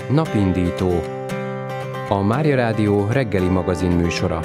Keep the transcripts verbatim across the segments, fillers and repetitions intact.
Napindító, a Mária Rádió reggeli magazin műsora.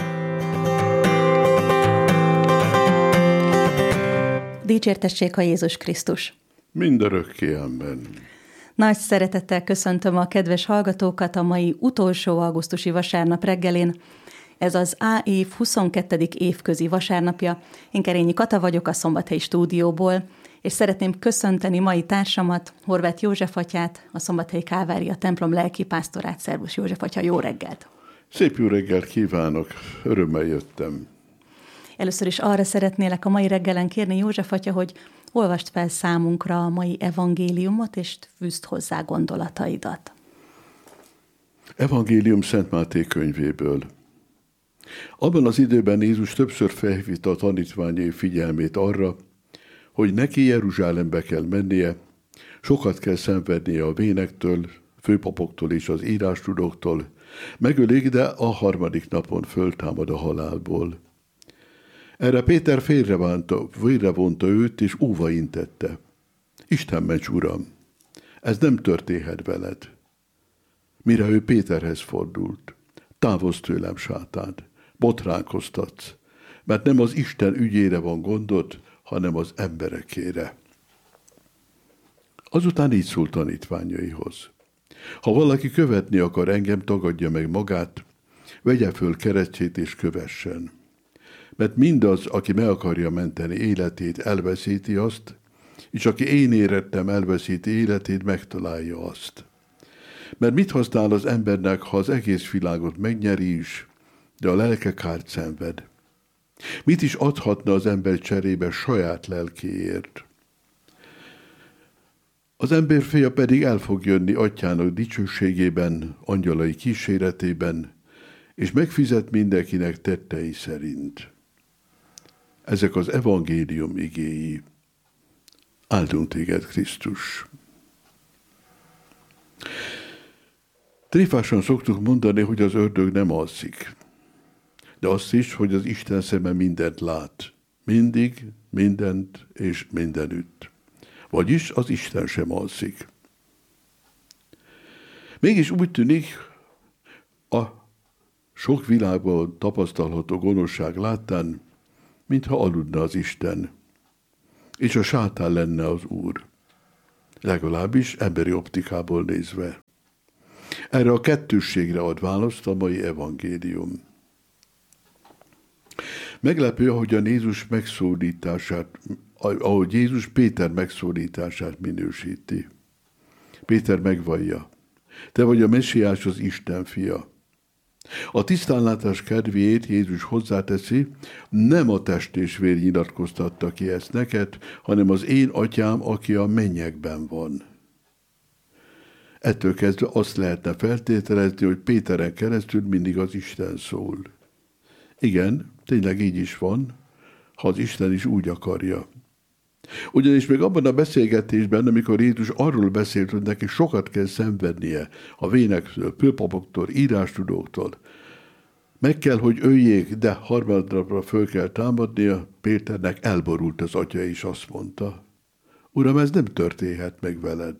Dicsértessék a Jézus Krisztus! Mindörökké, amen. Nagy szeretettel köszöntöm a kedves hallgatókat a mai utolsó augusztusi vasárnap reggelén. Ez az A év huszonkettedik évközi vasárnapja. Én Kerényi Kata vagyok a Szombathelyi stúdióból, és szeretném köszönteni mai társamat, Horváth József atyát, a Szombathelyi Kálvária templom lelkipásztorát. Szervusz József atya, jó reggelt! Szép jó reggelt kívánok, örömmel jöttem. Először is arra szeretnélek a mai reggelen kérni, József atya, hogy olvast fel számunkra a mai evangéliumot, és fűzd hozzá gondolataidat. Evangélium Szent Máté könyvéből. Abban az időben Jézus többször felhívta a tanítványai figyelmét arra, hogy neki Jeruzsálembe kell mennie, sokat kell szenvednie a vénektől, főpapoktól és az írástudóktól, megölik, de a harmadik napon föltámad a halálból. Erre Péter félrevonta, félrevonta őt, és óva intette. Isten ments, Uram, ez nem történhet veled. Mire ő Péterhez fordult. Távozz tőlem, sátán, botránkoztatsz, mert nem az Isten ügyére van gondod, hanem az emberekére. Azután így szólt tanítványaihoz. Ha valaki követni akar engem, tagadja meg magát, vegye föl keresztjét és kövessen. Mert mindaz, aki meg akarja menteni életét, elveszíti azt, és aki én érettem, elveszíti életét, megtalálja azt. Mert mit használ az embernek, ha az egész világot megnyeri is, de a lelke kárt szenved? Mit is adhatna az ember cserébe saját lelkéért? Az emberfia pedig el fog jönni atyának dicsőségében, angyalai kíséretében, és megfizet mindenkinek tettei szerint. Ezek az evangélium igéi. Áldunk téged, Krisztus! Tréfásan szoktuk mondani, hogy az ördög nem alszik, de azt is, hogy az Isten szeme mindent lát. Mindig, mindent és mindenütt. Vagyis az Isten sem alszik. Mégis úgy tűnik, a sok világban tapasztalható gonoszság láttán, mintha aludna az Isten, és a sátán lenne az Úr. Legalábbis emberi optikából nézve. Erre a kettősségre ad választ a mai evangélium. Meglepő, ahogyan Jézus megszólítását, ahogy Jézus Péter megszólítását minősíti. Péter megvallja: te vagy a Messiás, az Isten fia. A tisztánlátás kedvéért Jézus hozzáteszi, nem a test és vér nyilatkoztatta ki ezt neked, hanem az én atyám, aki a mennyekben van. Ettől kezdve azt lehetne feltételezni, hogy Péteren keresztül mindig az Isten szól. Igen, tényleg így is van, ha az Isten is úgy akarja. Ugyanis még abban a beszélgetésben, amikor Jézus arról beszélt, hogy neki sokat kell szenvednie a vénektől, főpapoktól, írástudóktól, meg kell, hogy öljék, de harmadnapra föl kell támadnia, Péternek elborult az atya, és azt mondta: Uram, ez nem történhet meg veled.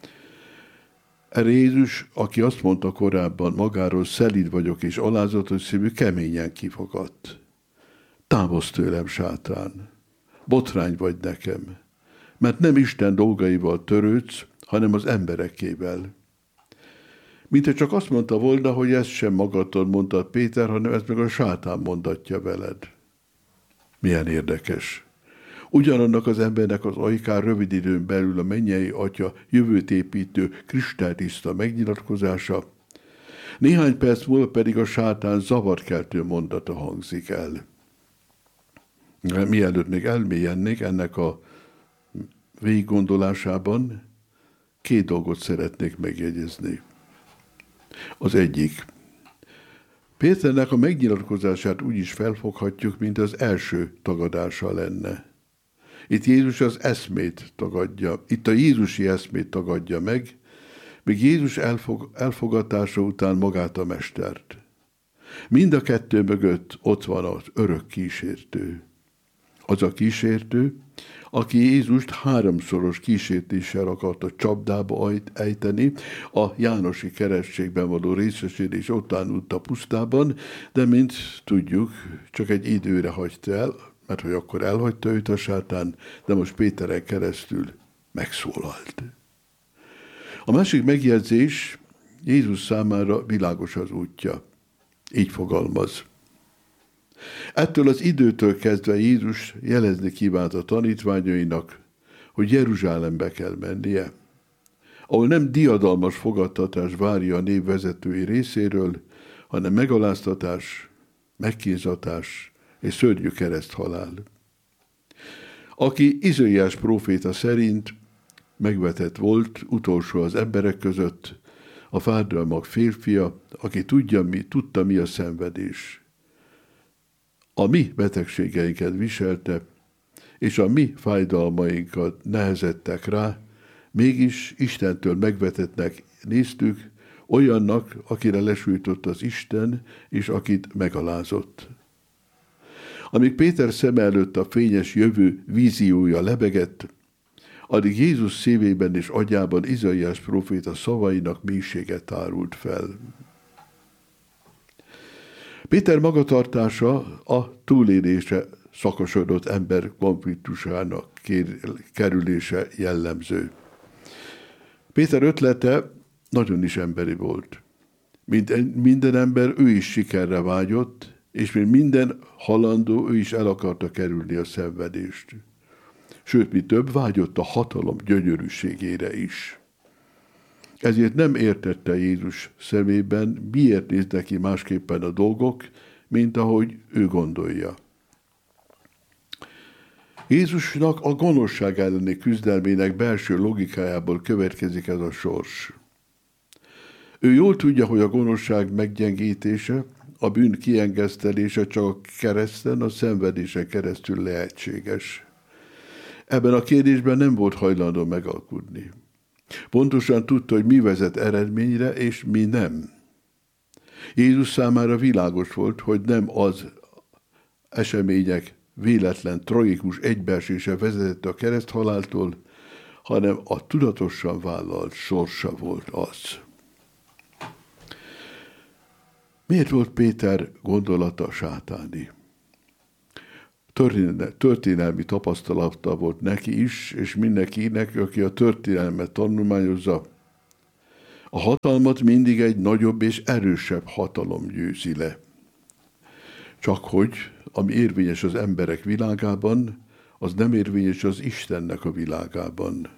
Erre Jézus, aki azt mondta korábban magáról, szelíd vagyok és alázatos szívű, keményen kifakadt. Távozz tőlem, sátán! Botrány vagy nekem, mert nem Isten dolgaival törődsz, hanem az emberekével. Mintha csak azt mondta volna, hogy ezt sem magadtól mondtad, Péter, hanem ezt meg a sátán mondatja veled. Milyen érdekes. Ugyanannak az embernek az ajkán rövid időn belül a mennyei atya jövőt építő kristálytiszta megnyilatkozása, néhány perc múlva pedig a sátán zavarkeltő mondata hangzik el. Mielőtt még elmélyednék ennek a végiggondolásában, két dolgot szeretnék megjegyezni. Az egyik. Péternek a megnyilatkozását úgy is felfoghatjuk, mint az első tagadása lenne. Itt Jézus az eszmét tagadja, itt a jézusi eszmét tagadja meg, míg Jézus elfog, elfogadása után magát a mestert. Mind a kettő mögött ott van az örök kísértő. Az a kísértő, aki Jézust háromszoros kísértéssel akarta csapdába ejteni, a jánosi keresztségben való részesedés után út a pusztában, de mint tudjuk, csak egy időre hagyta el, mert hogy akkor elhagyta őt a sátán, de most Péteren keresztül megszólalt. A másik megjegyzés, Jézus számára világos az útja. Így fogalmaz. Ettől az időtől kezdve Jézus jelezni kívánt a tanítványainak, hogy Jeruzsálembe kell mennie, ahol nem diadalmas fogadtatás várja a név vezetői részéről, hanem megaláztatás, megkínzatás és szörnyű kereszthalál. Aki Izaiás próféta szerint megvetett volt, utolsó az emberek között, a fájdalmak férfia, aki tudja, mi, tudta, mi a szenvedés. A mi betegségeinket viselte, és a mi fájdalmainkat nehezettek rá, mégis Istentől megvetettnek néztük, olyannak, akire lesújtott az Isten, és akit megalázott. Amíg Péter szeme előtt a fényes jövő víziója lebegett, addig Jézus szívében és agyában Izaiás próféta szavainak mélysége tárult fel. Péter magatartása a túlélése szakosodott ember konfliktusának kerülése jellemző. Péter ötlete nagyon is emberi volt. Mint minden ember, ő is sikerre vágyott, és mint minden halandó, ő is el akarta kerülni a szenvedést. Sőt, mi több, vágyott a hatalom gyönyörűségére is. Ezért nem értette Jézus szemében, miért néz neki másképpen a dolgok, mint ahogy ő gondolja. Jézusnak a gonoszság elleni küzdelmének belső logikájából következik ez a sors. Ő jól tudja, hogy a gonoszság meggyengítése, a bűn kiengesztelése csak a kereszten, a szenvedésen keresztül lehetséges. Ebben a kérdésben nem volt hajlandó megalkudni. Pontosan tudta, hogy mi vezet eredményre, és mi nem. Jézus számára világos volt, hogy nem az események véletlen, tragikus egybeesése vezetett a kereszthaláltól, hanem a tudatosan vállalt sorsa volt az. Miért volt Péter gondolata sátáni? Történelmi tapasztalata volt neki is, és mindenkinek, aki a történelmet tanulmányozza. A hatalmat mindig egy nagyobb és erősebb hatalom győzi le. Csak hogy, ami érvényes az emberek világában, az nem érvényes az Istennek a világában.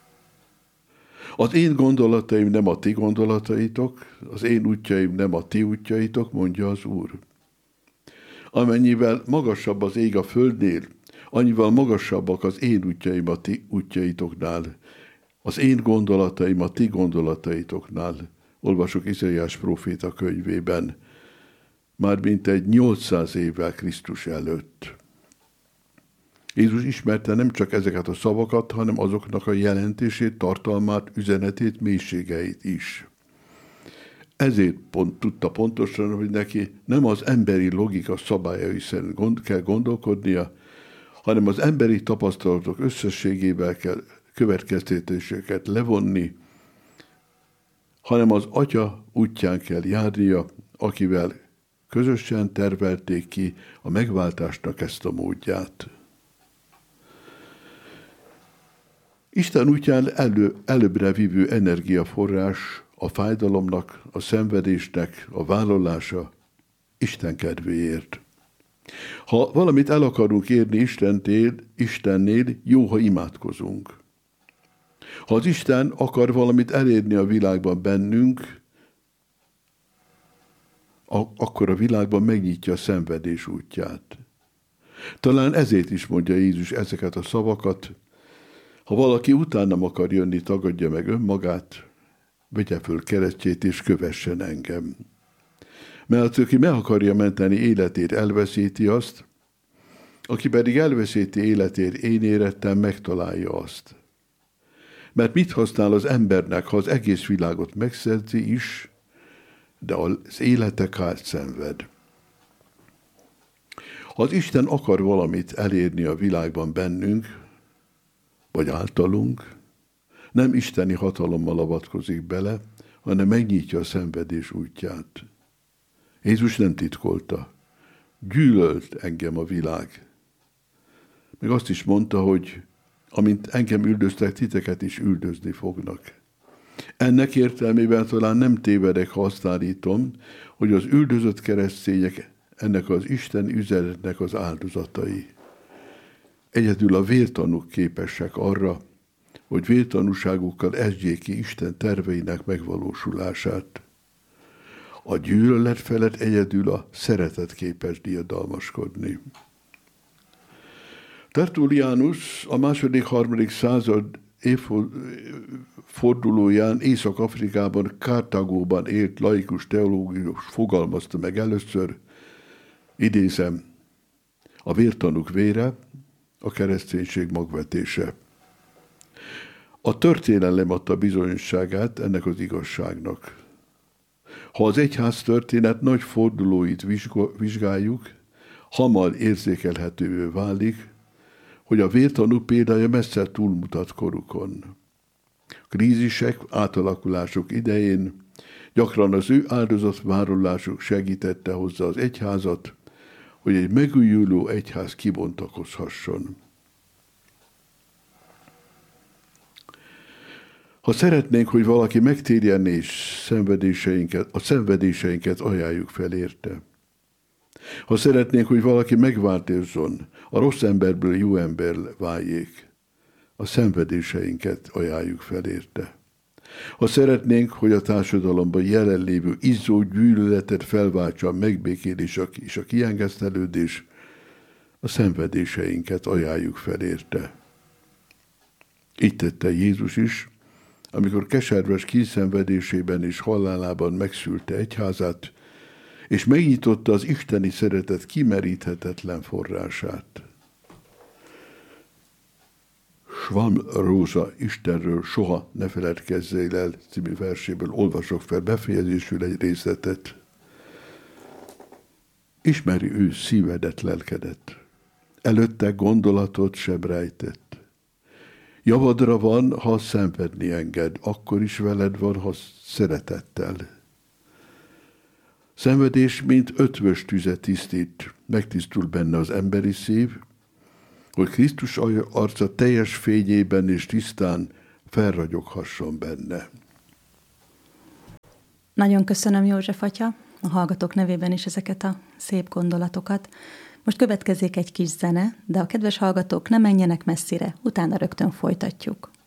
Az én gondolataim nem a ti gondolataitok, az én útjaim nem a ti útjaitok, mondja az Úr. Amennyivel magasabb az ég a földnél, annyival magasabbak az én útjaim a ti útjaitoknál, az én gondolataim a ti gondolataitoknál, olvasok Izaiás próféta könyvében, már mintegy nyolcszáz évvel Krisztus előtt. Jézus ismerte nem csak ezeket a szavakat, hanem azoknak a jelentését, tartalmát, üzenetét, mélységeit is. Ezért pont, tudta pontosan, hogy neki nem az emberi logika szabályai szerint gond, kell gondolkodnia, hanem az emberi tapasztalatok összességével kell következtetéseket levonni, hanem az Atya útján kell járnia, akivel közösen tervelték ki a megváltásnak ezt a módját. Isten útján elő, előbbre vívő energiaforrás a fájdalomnak, a szenvedésnek a vállalása Isten kedvéért. Ha valamit el akarunk érni Istennél, Istennél, jó, ha imádkozunk. Ha az Isten akar valamit elérni a világban bennünk, akkor a világban megnyitja a szenvedés útját. Talán ezért is mondja Jézus ezeket a szavakat: ha valaki utánam akar jönni, tagadja meg önmagát, vegye föl keresztjét és kövessen engem. Mert aki meg akarja menteni életét, elveszíti azt, aki pedig elveszíti életét, én érettem, megtalálja azt. Mert mit használ az embernek, ha az egész világot megszerzi is, de az élete kárt szenved? Ha az Isten akar valamit elérni a világban bennünk, vagy általunk, nem isteni hatalommal avatkozik bele, hanem megnyitja a szenvedés útját. Jézus nem titkolta. Gyűlölt engem a világ. Meg azt is mondta, hogy amint engem üldöztek, titeket is üldözni fognak. Ennek értelmében talán nem tévedek, ha azt állítom, hogy az üldözött keresztények ennek az Isten üzenetnek az áldozatai. Egyedül a vértanúk képesek arra, hogy vértanúságukkal esdjék ki Isten terveinek megvalósulását. A gyűlölet felett egyedül a szeretet képes diadalmaskodni. Tertullianus a második-harmadik század évfordulóján Észak-Afrikában, Kartágóban élt laikus teológus fogalmazta meg először, idézem, a vértanúk vére, a kereszténység magvetése. A történelem adta bizonyosságát ennek az igazságnak. Ha az egyház történet nagy fordulóit vizsgáljuk, hamar érzékelhetővé válik, hogy a vértanú példája messze túlmutat korukon. Krízisek, átalakulások idején gyakran az ő áldozatvállalásuk segítette hozzá az egyházat, hogy egy megújuló egyház kibontakozhasson. Ha szeretnénk, hogy valaki megtérjen és szenvedéseinket, a szenvedéseinket ajánljuk fel érte. Ha szeretnénk, hogy valaki megváltozzon, a rossz emberből jó ember váljék, a szenvedéseinket ajánljuk fel érte. Ha szeretnénk, hogy a társadalomban jelenlévő izzó gyűlöletet felváltsa a megbékélés és a kiengesztelődés, a szenvedéseinket ajánljuk fel érte. Így tette Jézus is, amikor keserves kínszenvedésében és halálában megszülte egyházát, és megnyitotta az isteni szeretet kimeríthetetlen forrását. Schwalm Rózsa Istenről soha ne feledkezzél el című verséből olvasok fel befejezésül egy részletet. Ismeri ő szívedet, lelkedet. Előtte gondolatot sem rejtett. Javadra van, ha szenvedni enged, akkor is veled van, ha szeretettel. Szenvedés, mint ötvös tüzet tisztít, megtisztul benne az emberi szív, hogy Krisztus arca teljes fényében és tisztán felragyoghasson benne. Nagyon köszönöm, József atya, a hallgatók nevében is ezeket a szép gondolatokat. Most következik egy kis zene, de a kedves hallgatók ne menjenek messzire, utána rögtön folytatjuk.